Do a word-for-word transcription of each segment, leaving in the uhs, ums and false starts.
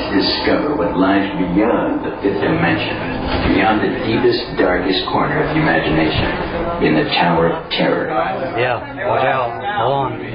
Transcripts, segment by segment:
to discover what lies beyond the fifth dimension, beyond the deepest, darkest corner of the imagination, in the Tower of Terror. Yeah, watch out. Hold on.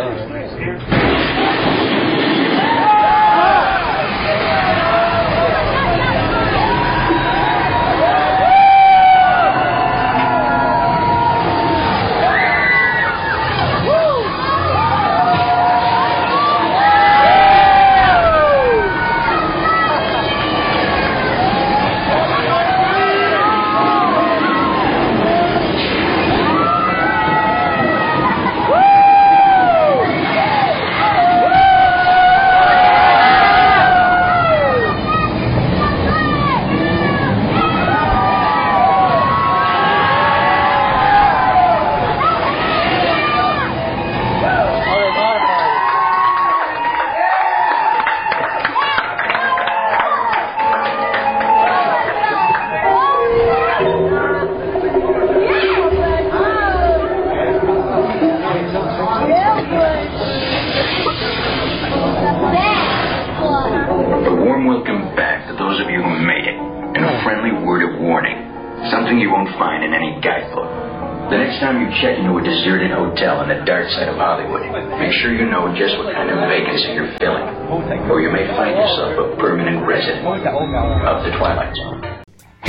Welcome back to those of you who made it, and a friendly word of warning, something you won't find in any guidebook. The next time you check into a deserted hotel on the dark side of Hollywood, make sure you know just what kind of vacancy you're filling, or you may find yourself a permanent resident of the Twilight Zone.